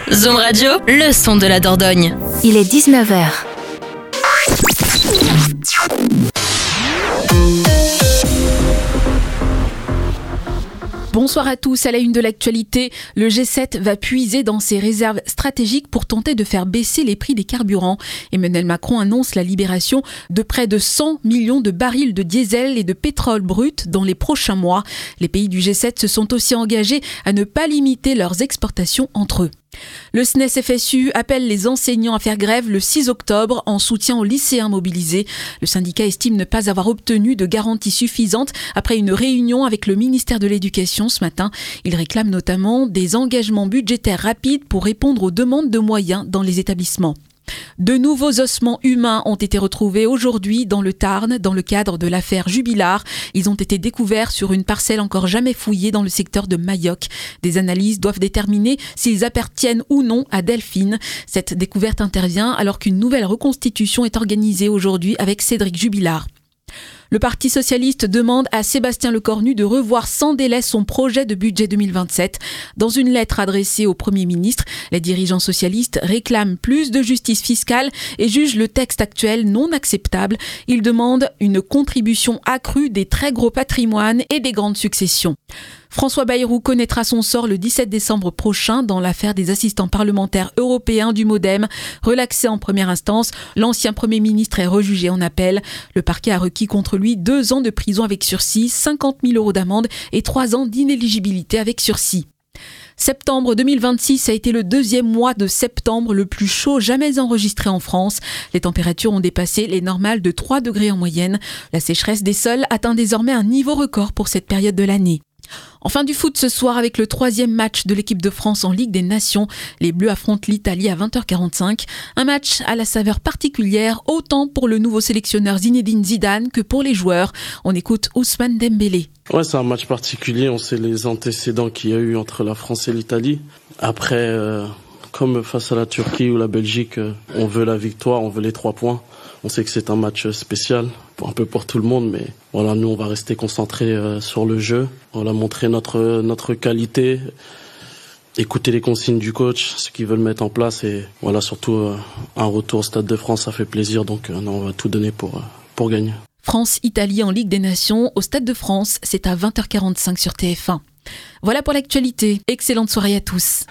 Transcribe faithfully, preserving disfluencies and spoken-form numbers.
Zoom Radio, le son de la Dordogne. Il est dix-neuf heures. Bonsoir à tous, à la une de l'actualité, le G sept va puiser dans ses réserves stratégiques pour tenter de faire baisser les prix des carburants. Emmanuel Macron annonce la libération de près de cent millions de barils de diesel et de pétrole brut dans les prochains mois. Les pays du G sept se sont aussi engagés à ne pas limiter leurs exportations entre eux. Le S N E S F S U appelle les enseignants à faire grève le six octobre en soutien aux lycéens mobilisés. Le syndicat estime ne pas avoir obtenu de garanties suffisantes après une réunion avec le ministère de l'Éducation ce matin. Il réclame notamment des engagements budgétaires rapides pour répondre aux demandes de moyens dans les établissements. De nouveaux ossements humains ont été retrouvés aujourd'hui dans le Tarn, dans le cadre de l'affaire Jubilard. Ils ont été découverts sur une parcelle encore jamais fouillée dans le secteur de Mayoc. Des analyses doivent déterminer s'ils appartiennent ou non à Delphine. Cette découverte intervient alors qu'une nouvelle reconstitution est organisée aujourd'hui avec Cédric Jubilard. Le Parti socialiste demande à Sébastien Lecornu de revoir sans délai son projet de budget deux mille vingt-sept. Dans une lettre adressée au Premier ministre, les dirigeants socialistes réclament plus de justice fiscale et jugent le texte actuel non acceptable. Ils demandent une contribution accrue des très gros patrimoines et des grandes successions. François Bayrou connaîtra son sort le dix-sept décembre prochain dans l'affaire des assistants parlementaires européens du MoDem. Relaxé en première instance, l'ancien Premier ministre est rejugé en appel. Le parquet a requis contre lui deux ans de prison avec sursis, cinquante mille euros d'amende et trois ans d'inéligibilité avec sursis. Septembre deux mille vingt-six a été le deuxième mois de septembre le plus chaud jamais enregistré en France. Les températures ont dépassé les normales de trois degrés en moyenne. La sécheresse des sols atteint désormais un niveau record pour cette période de l'année. Enfin du foot ce soir avec le troisième match de l'équipe de France en Ligue des Nations. Les Bleus affrontent l'Italie à vingt heures quarante-cinq. Un match à la saveur particulière, autant pour le nouveau sélectionneur Zinedine Zidane que pour les joueurs. On écoute Ousmane Dembélé. Ouais, c'est un match particulier. On sait les antécédents qu'il y a eu entre la France et l'Italie. Après, euh, comme face à la Turquie ou la Belgique, euh, on veut la victoire, on veut les trois points. On sait que c'est un match spécial, un peu pour tout le monde, mais voilà, nous on va rester concentrés euh, sur le jeu. On va montrer notre notre qualité, écouter les consignes du coach, ce qu'ils veulent mettre en place, et voilà, surtout euh, un retour au Stade de France, ça fait plaisir, donc euh, non, on va tout donner pour euh, pour gagner. France-Italie en Ligue des Nations au Stade de France, c'est à vingt heures quarante-cinq sur T F un. Voilà pour l'actualité. Excellente soirée à tous.